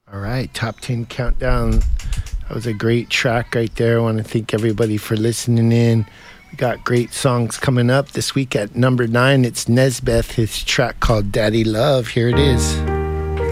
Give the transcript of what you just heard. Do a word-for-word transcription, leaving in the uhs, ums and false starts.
All right, top ten countdown. That was a great track right there. I want to thank everybody for listening in. We got great songs coming up this week at number nine. It's Nesbeth, his track called Daddy Love. Here it is.